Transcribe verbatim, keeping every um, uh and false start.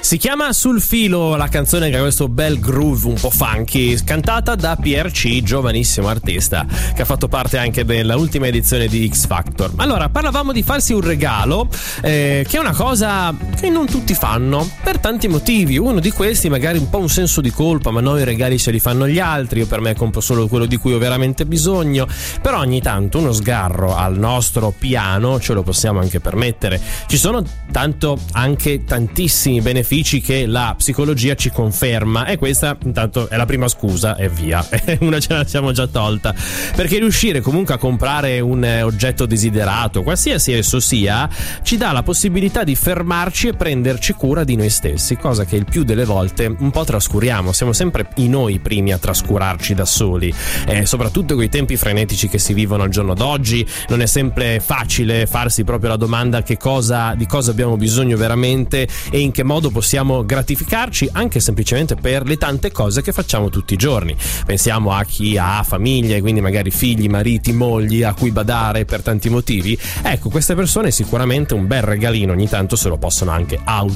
Si chiama Sul Filo la canzone, che ha questo bel groove un po' funky, cantata da P R C, giovanissimo artista che ha fatto parte anche della ultima edizione di X Factor. Allora, parlavamo di farsi un regalo, eh, che è una cosa che non tutti fanno per tanti motivi. Uno di questi magari un po' un senso di colpa, ma no, i regali se li fanno gli altri, io per me compro solo quello di cui ho veramente bisogno. Però ogni tanto uno sgarro al nostro piano ce lo possiamo anche permettere. Ci sono tanto anche tantissimi benefici che la psicologia ci conferma, e questa intanto è la prima scusa e via, una ce la siamo già tolta, perché riuscire comunque a comprare un oggetto desiderato, qualsiasi esso sia, ci dà la possibilità di fermarci e prenderci cura di noi stessi, cosa che il più delle volte un po' trascuriamo. Siamo sempre i noi primi a trascurarci da soli, e soprattutto con i tempi frenetici che si vivono al giorno d'oggi non è sempre facile farsi proprio la domanda che cosa, di cosa abbiamo bisogno veramente e in che modo possiamo gratificarci, anche semplicemente per le tante cose che facciamo tutti i giorni. Pensiamo a chi ha famiglie, quindi magari figli, mariti, mogli a cui badare per tanti motivi. Ecco, queste persone sicuramente un bel regalino ogni tanto se lo possono anche auto